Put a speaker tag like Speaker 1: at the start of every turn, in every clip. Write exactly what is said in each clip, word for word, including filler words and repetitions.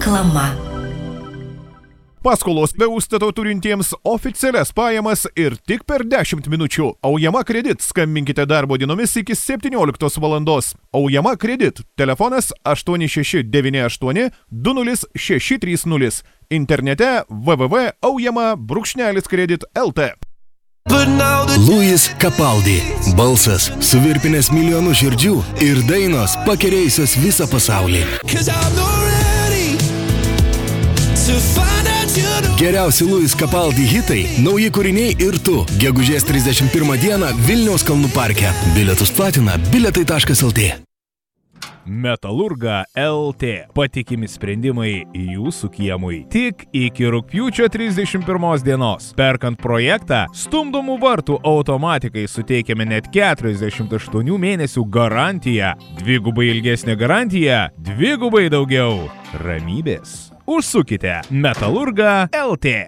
Speaker 1: Reklama.
Speaker 2: Paskolos be užstato turintiems oficialias pajamas ir tik per dešimt minučių. Aujama Kredit. Skambinkite darbo dienomis iki septynioliktos valandos. Aujama Kredit. Telefonas aštuoni šeši devyni aštuoni du nulis šeši trys nulis. Internete w w w taškas aujama brūkšnelis kredit taškas l t.
Speaker 3: Louis Capaldi. Balsas suvirpinęs milijonų širdžių ir dainos pakerėjusios visą pasaulį. Geriausi Louis Capaldi hitai, nauji kūriniai ir tu. Gegužės trisdešimt pirmą dieną Vilniaus kalnų parke. Bilietus platina bilietai taškas l t.
Speaker 4: Metalurga L T. Patikimi sprendimai jūsų kiemui. Tik iki rugpjūčio trisdešimt pirmos dienos. Perkant projektą, stumdomų vartų automatikai suteikiame net keturiasdešimt aštuonių mėnesių garantiją. Dvigubai ilgesnė garantija, dvigubai daugiau ramybės. Užsukite Metalurga L T.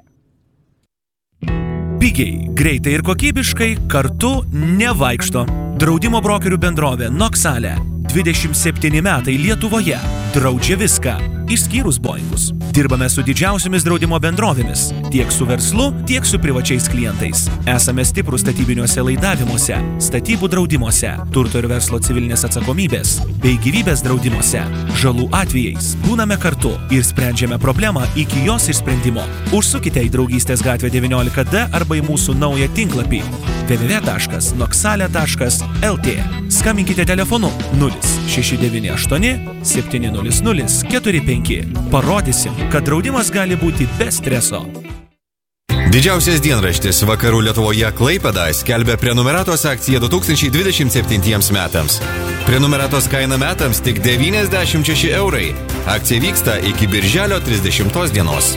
Speaker 5: Pigiai, greitai ir kokybiškai kartu nevaikšto. Draudimo brokerių bendrovė Noxale. dvidešimt septyni metai Lietuvoje. Draudžia viską, išskyrus Boeingus. Dirbame su didžiausiomis draudimo bendrovėmis, tiek su verslu, tiek su privačiais klientais. Esame stiprūs statybiniuose laidavimuose, statybų draudimuose, turto ir verslo civilinės atsakomybės, bei gyvybės draudimuose. Žalų atvejais būname kartu ir sprendžiame problemą iki jos išsprendimo. Užsukite į Draugystės gatvę devyniolika D arba į mūsų naują tinklapį w w w taškas noxale taškas l t. Skambinkite telefonu nulis šeši devyni aštuoni septyni nulis nulis keturi penki. Parodysim, kad draudimas gali būti be streso.
Speaker 6: Didžiausias dienraštis Vakarų Lietuvoje Klaipėda skelbia prenumeratos akciją du tūkstančiai dvidešimt septintiems metams. Prenumeratos kaina metams tik devyniasdešimt šeši eurai. Akcija vyksta iki birželio trisdešimtos dienos.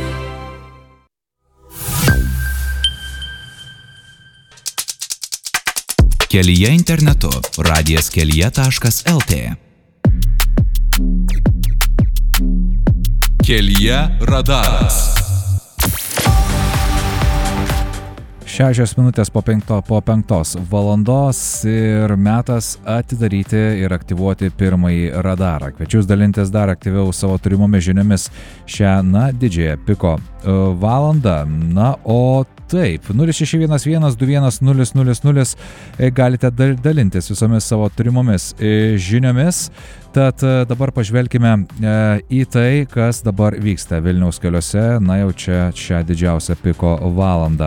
Speaker 7: Kelyje internetu radijas kelyje taškas l t. Kelyje radaras.
Speaker 8: Šešios minutės po, penkto, po penktos valandos ir metas atidaryti ir aktyvuoti pirmąjį radarą. Kviečiu dalintis dar aktyviau savo turimomis žiniomis šią, na, didžiąją piko valandą. Na, o taip, nulis šeši vienas vienas du vienas nulis nulis nulis galite dalintis visomis savo turimomis žiniomis. Tad dabar pažvelkime į tai, kas dabar vyksta Vilniaus keliuose, na jau čia šią didžiausią piko valandą.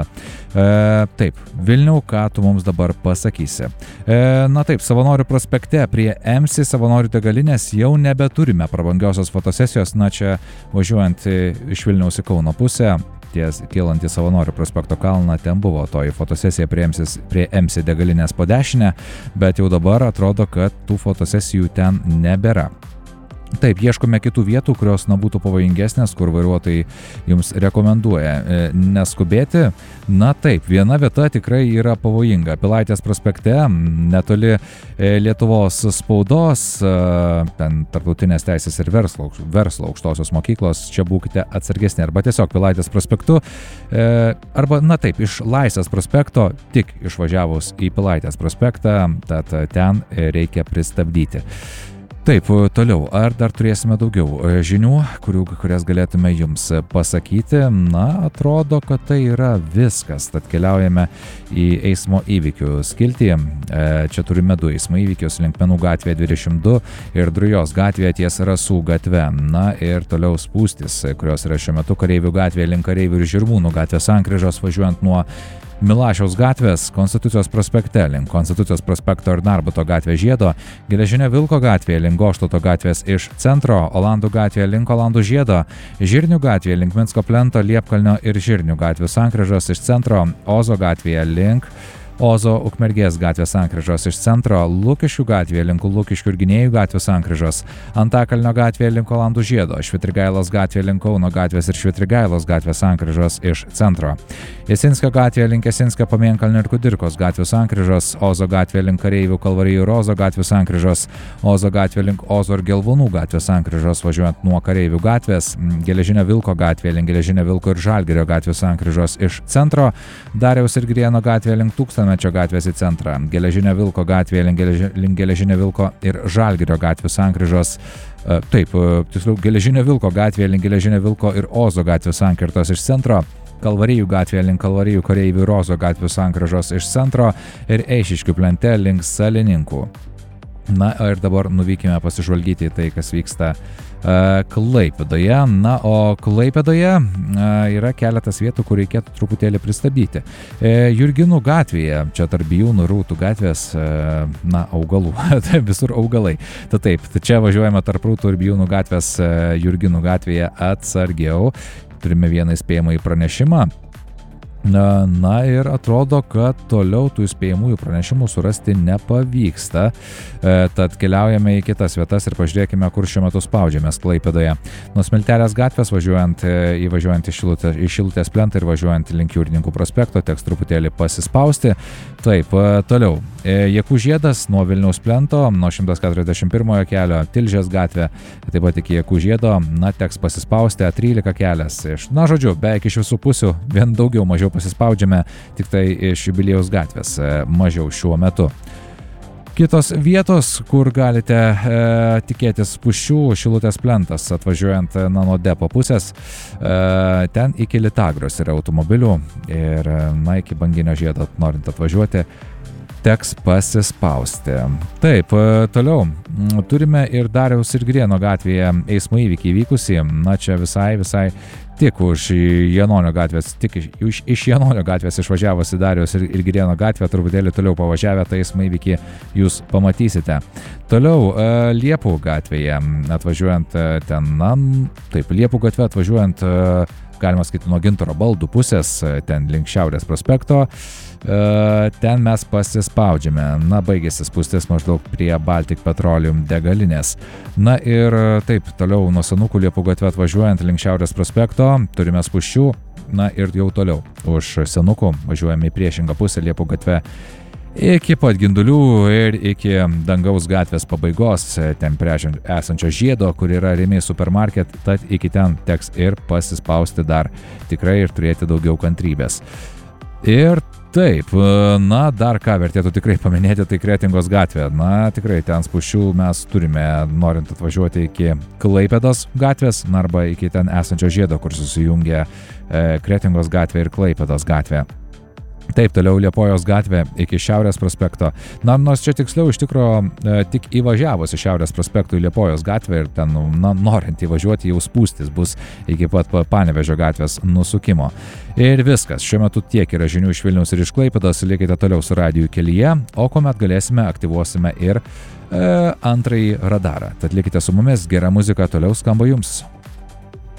Speaker 8: E, taip, Vilniau, ką tu mums dabar pasakysi? E, na taip, Savanorių prospekte prie M C Savanorių degalinės jau nebeturime prabangiosios fotosesijos, na čia važiuojant iš Vilniaus į Kauno pusę. Ties kylant į Savanorių prospekto kalną, ten buvo toji fotosesija prie M C degalinės po dešinę, bet jau dabar atrodo, kad tų fotosesijų ten nebėra. Taip, ieškome kitų vietų, kurios na, būtų pavojingesnės, kur vairuotojai jums rekomenduoja e, neskubėti. Na taip, viena vieta tikrai yra pavojinga. Pilaitės prospekte, netoli e, Lietuvos spaudos, e, ten tarptautinės teisės ir verslo, verslo aukštosios mokyklos, čia būkite atsargesni. Arba tiesiog Pilaitės prospektu, e, arba, na taip, iš Laisvės prospekto, tik išvažiavus į Pilaitės prospektą, tad ten reikia pristabdyti. Taip, toliau, ar dar turėsime daugiau žinių, kurių, kurias galėtume jums pasakyti? Na, atrodo, kad tai yra viskas. Tad keliaujame į eismo įvykių skiltį. Čia turime du eismo įvykius, Linkmenų gatvėje dvidešimt du ir Drujos gatvėje ties Rasų gatve. Na ir toliau spūstis, kurios yra šiuo metu Kareivių gatvėje link Kareivių ir Žirmūnų gatvės sankryžos, važiuojant nuo Milašiaus gatvės, Konstitucijos prospekte link Konstitucijos prospekto ir Narbuto gatvės žiedo, Geležinio Vilko gatvėje link Goštauto gatvės iš centro, Olandų gatvėje link Olandų žiedo, Žirnių gatvėje link Minsko plento, Liepkalnio ir Žirnių gatvių sankryžos iš centro, Ozo gatvėje link Ozo Ukmergės gatvės sankryžos iš centro, Lukiškių gatvėje link Lukiškių ir Gynėjų gatvių sankryžos, Antakalnio gatvėje link Olandų žiedo, Švitrigailos gatvėje link Kauno gatvės ir Švitrigailos gatvės sankryžos iš centro, Jasinskio gatvėje link Jasinskio Pamėnkalnio ir Kudirkos gatvių sankryžos, Ozo gatvėje link Kareivių, Kalvarijų ir Ozo gatvių sankryžos, Ozo gatvėje link Ozo ir Gelvonų gatvių sankryžos važiuojant nuo Kareivių gatvės, Geležinio Vilko gatvėje link Geležinio Vilko ir Žalgirio gatvių sankryžos iš centro, Dariaus ir Grieno gatvėje link Tūkstančio Gyvenamečio gatvės į centrą, Geležinio Vilko gatvėje link Geležinio Vilko ir Žalgirio gatvių sankryžos. Taip, tiksliau, Geležinio Vilko gatvėje link Geležinio Vilko ir Ozo gatvių sankirtos iš centro, Kalvarijų gatvėje link Kalvarijų kareivių ir Ozo gatvių sankryžos iš centro ir Eišiškių plente link Salininkų. Na ir dabar nuvykime pasižvalgyti tai, kas vyksta Klaipėdoje. Na, o Klaipėdoje yra keletas vietų, kur reikėtų truputėlį pristabdyti. Jurginų gatvėje, čia tarp Bijūnų ir Rūtų gatvės, na, augalų, visur augalai. Ta taip, čia važiuojame tarp Rūtų ir Bijūnų gatvės Jurginų gatvėje atsargiau. Turime vieną įspėjamąjį pranešimą. Na, na ir atrodo, kad toliau tų įspėjamųjų pranešimų surasti nepavyksta. E, tad keliaujame į kitas vietas ir pažiūrėkime, kur šiuo metu spaudžiamės Klaipėdoje. Nuo Smiltelės gatvės važiuojant, įvažiuojant į Šilutės, į Šilutės plentą ir važiuojant link Jūrininkų prospekto, teks truputėlį pasispausti. Taip, toliau. Jakų žiedas nuo Vilniaus plento, nuo šimtas keturiasdešimt pirmojo kelio, Tilžės gatvė, taip pat iki Jakų žiedo, na, teks pasispausti, A trylika kelias. Iš, na, žodžiu, beveik iš visų pusių, vien daugiau mažiau pasispaudžiame, tik tai iš Jubiliejaus gatvės mažiau šiuo metu. Kitos vietos, kur galite e, tikėtis spūsčių, Šilutės plentas, atvažiuojant na, nuo depo pusės, e, ten iki Litagros yra automobilių ir na, iki Banginio žiedo norint atvažiuoti, teks pasispausti. Taip, toliau turime ir Dariaus ir Girėno gatvėje eismo įvykį įvykusį, na čia visai, visai tik už Janonio gatvės, tik iš, iš, iš Janonio gatvės išvažiavusi Dariaus ir, ir Girėno gatvę, truputėlį toliau pavažiavę tą eismo įvykį jūs pamatysite. Toliau Liepų gatvėje atvažiuojant ten, na, taip, Liepų gatvė atvažiuojant, galima sakyti, nuo Gintaro baldų pusės, ten link Šiaurės prospekto, ten mes pasispaudžiame. Na, baigėsi spūstis maždaug prie Baltic Petroleum degalinės. Na ir taip, toliau nuo Senukų Liepų gatvė atvažiuojant link Šiaurės prospekto, turime spūsčių, na ir jau toliau už Senukų važiuojame į priešingą pusę Liepų gatvę iki pat Gindulių ir iki Dangaus gatvės pabaigos, ten prie esančio žiedo, kur yra Rimi supermarket, tad iki ten teks ir pasispausti dar tikrai ir turėti daugiau kantrybės. Ir taip, na, dar ką vertėtų tikrai paminėti, tai Kretingos gatvė. Na, tikrai ten spūsčių mes turime, norint atvažiuoti iki Klaipėdos gatvės, arba iki ten esančio žiedo, kur susijungia e, Kretingos gatvė ir Klaipėdos gatvė. Taip, toliau Liepojos gatvė iki Šiaurės prospekto. Na, nors čia tiksliau iš tikro e, tik įvažiavus į Šiaurės prospektų į Liepojos gatvę ir ten, na, norint įvažiuoti jau spūstis bus iki pat Panevėžio gatvės nusukimo. Ir viskas. Šiuo metu tiek yra žinių iš Vilniaus ir iš Klaipėdos. Likite toliau su radiju kelyje, o kuomet galėsime, aktyvuosime ir e, antrąjį radarą. Tad likite su mumis, gera muzika toliau skamba jums.